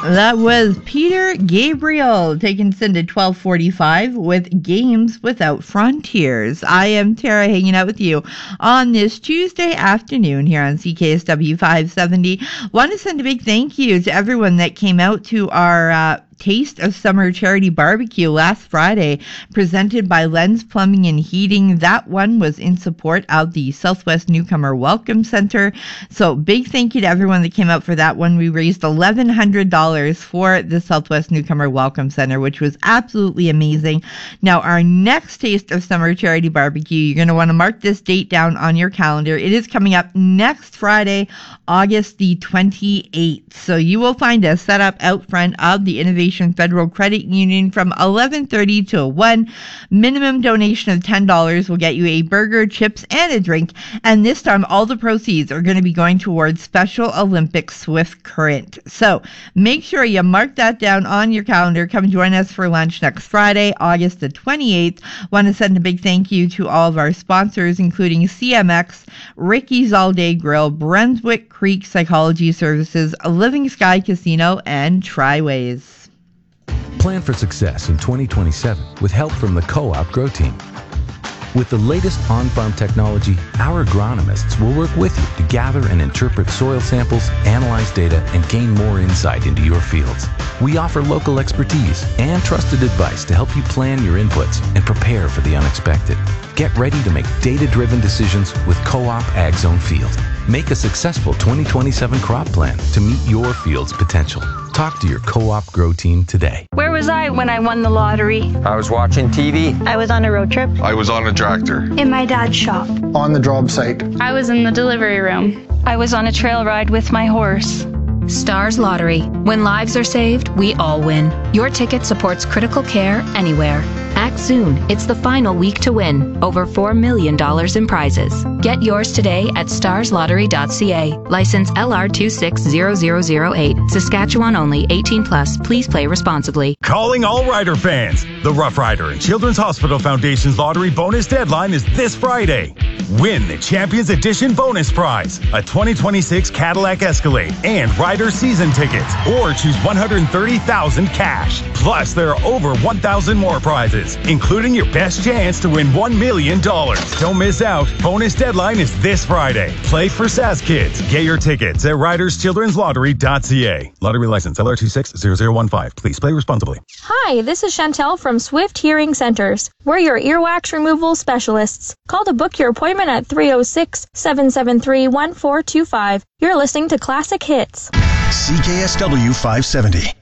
That was Peter Gabriel taking us into 12:45 with Games Without Frontiers. I am Tara, hanging out with you on this Tuesday afternoon here on CKSW 570. Want to send a big thank you to everyone that came out to our Taste of Summer charity barbecue last Friday, presented by Lens Plumbing and Heating. That one was in support of the Southwest Newcomer Welcome Center. So big thank you to everyone that came out for that one. We raised $1,100 for the Southwest Newcomer Welcome Center, which was absolutely amazing. Now, our next Taste of Summer charity barbecue, you're going to want to mark this date down on your calendar. It is coming up next Friday, August the 28th. So you will find us set up out front of the Innovation Federal Credit Union from 11:30 to 1. Minimum donation of $10 will get you a burger, chips, and a drink. And this time, all the proceeds are going to be going towards Special Olympics Swift Current. So make sure you mark that down on your calendar. Come join us for lunch next Friday, August the 28th. Want to send a big thank you to all of our sponsors, including CMX, Ricky's All Day Grill, Brunswick Creek Psychology Services, Living Sky Casino, and Triways. Plan for success in 2027 with help from the Co-op Grow Team. With the latest on-farm technology, our agronomists will work with you to gather and interpret soil samples, analyze data, and gain more insight into your fields. We offer local expertise and trusted advice to help you plan your inputs and prepare for the unexpected. Get ready to make data-driven decisions with Co-op Ag Zone Field. Make a successful 2027 crop plan to meet your field's potential. Talk to your Co-op Grow Team today. Where was I when I won the lottery? I was watching TV. I was on a road trip. I was on a tractor. In my dad's shop. On the job site. I was in the delivery room. I was on a trail ride with my horse. Stars Lottery. When lives are saved, we all win. Your ticket supports critical care anywhere. Act soon. It's the final week to win. Over $4 million in prizes. Get yours today at starslottery.ca. License LR260008. Saskatchewan only. 18 plus. Please play responsibly. Calling all Rider fans. The Rough Rider and Children's Hospital Foundation's lottery bonus deadline is this Friday. Win the Champions Edition bonus prize, a 2026 Cadillac Escalade and Rider season tickets, or choose $130,000 cash. Plus, there are over 1,000 more prizes, including your best chance to win $1 million. Don't miss out. Bonus deadline is this Friday. Play for SAS Kids. Get your tickets at riderschildrenslottery.ca. Lottery license LR260015. Please play responsibly. Hi, this is Chantel from Swift Hearing Centers. We're your earwax removal specialists. Call to book your appointment at 306-773-1425. You're listening to Classic Hits. CKSW 570.